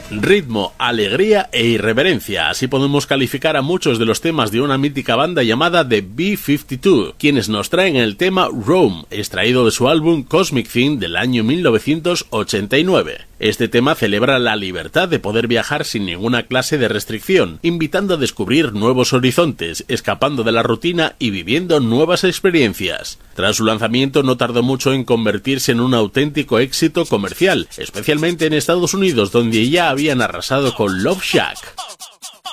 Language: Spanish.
Ritmo, alegría e irreverencia, así podemos calificar a muchos de los temas de una mítica banda llamada The B-52, quienes nos traen el tema Rome, extraído de su álbum Cosmic Theme del año 1989. Este tema celebra la libertad de poder viajar sin ninguna clase de restricción, invitando a descubrir nuevos horizontes, escapando de la rutina y viviendo nuevas experiencias. Tras su lanzamiento no tardó mucho en convertirse en un auténtico éxito comercial, especialmente en Estados Unidos, donde ya habían arrasado con Love Shack.